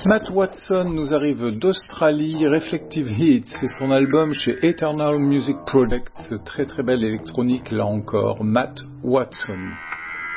Matt Watson nous arrive d'Australie, Reflective Heat, c'est son album chez Eternal Music Products, très très belle électronique là encore, Matt Watson.